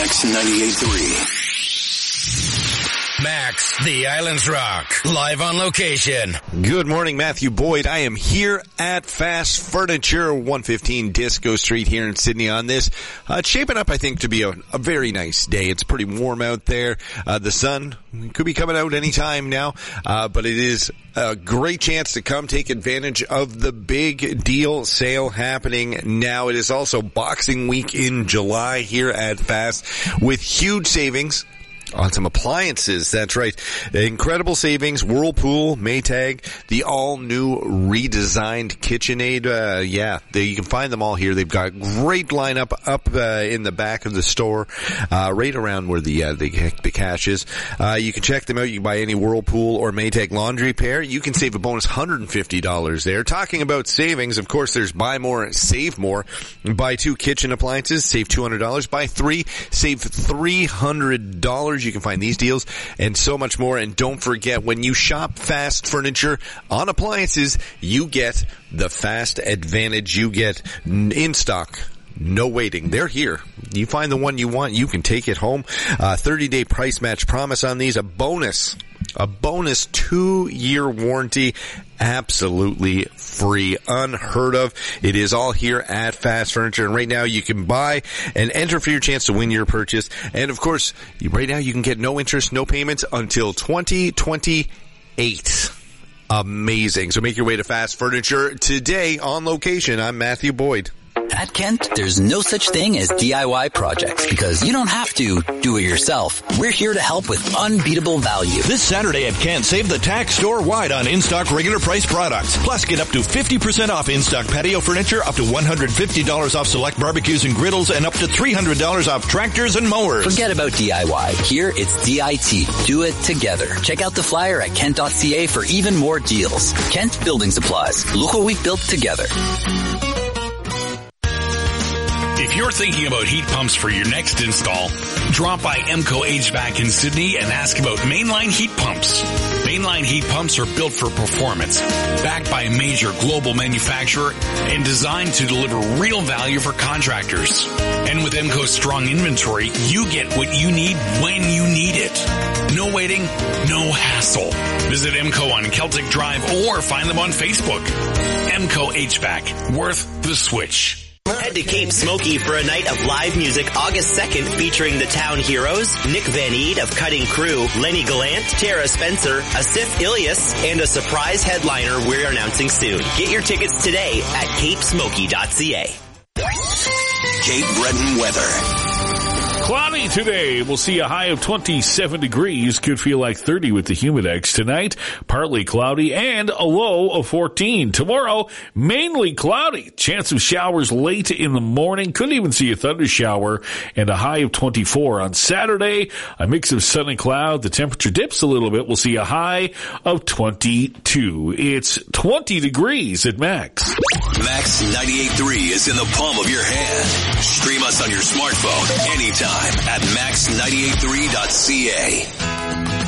Max 98.3. Max, the Islands Rock, live on location. Good morning, Matthew Boyd. I am here at Fast Furniture, 115 Disco Street here in Sydney on this. It's shaping up, I think, to be a very nice day. It's pretty warm out there. The sun could be coming out any time now, but it is a great chance to come take advantage of the big deal sale happening now. It is also Boxing Week in July here at Fast with huge savings on some appliances. That's right. Incredible savings. Whirlpool, Maytag, the all-new redesigned KitchenAid. You can find them all here. They've got great lineup up in the back of the store, right around where the cash is. You can check them out. You can buy any Whirlpool or Maytag laundry pair. You can save a bonus $150 there. Talking about savings, of course, there's buy more, save more. Buy 2 kitchen appliances, save $200. Buy 3, save $300. You can find these deals and so much more. And don't forget, when you shop Fast Furniture on appliances, you get the Fast Advantage. You get in stock. No waiting. They're here. You find the one you want, you can take it home. 30-day price match promise on these. A bonus 2-year warranty. Absolutely free. Unheard of. It is all here at Fast Furniture. And right now you can buy and enter for your chance to win your purchase. And of course, right now you can get no interest, no payments until 2028. Amazing. So make your way to Fast Furniture today on location. I'm Matthew Boyd. At Kent, there's no such thing as DIY projects because you don't have to do it yourself. We're here to help with unbeatable value. This Saturday at Kent, save the tax store-wide on in-stock regular price products. Plus, get up to 50% off in-stock patio furniture, up to $150 off select barbecues and griddles, and up to $300 off tractors and mowers. Forget about DIY. Here, it's DIT. Do it together. Check out the flyer at kent.ca for even more deals. Kent Building Supplies. Look what we've built together. If you're thinking about heat pumps for your next install, drop by Emco HVAC in Sydney and ask about mainline heat pumps. Mainline heat pumps are built for performance, backed by a major global manufacturer, and designed to deliver real value for contractors. And with Emco's strong inventory, you get what you need when you need it. No waiting, no hassle. Visit Emco on Celtic Drive or find them on Facebook. Emco HVAC, worth the switch. Head to Cape Smoky for a night of live music August 2nd featuring the Town Heroes, Nick Van Eed of Cutting Crew, Lenny Gallant, Tara Spencer, Asif Ilias, and a surprise headliner we're announcing soon. Get your tickets today at capesmoky.ca. Cape Breton weather. Cloudy today. We'll see a high of 27 degrees. Could feel like 30 with the Humidex tonight. Partly cloudy and a low of 14. Tomorrow, mainly cloudy. Chance of showers late in the morning. Could even see a thunder shower and a high of 24. On Saturday, a mix of sun and cloud. The temperature dips a little bit. We'll see a high of 22. It's 20 degrees at Max. Max 98.3 is in the palm of your hand. Stream us on your smartphone anytime at max983.ca.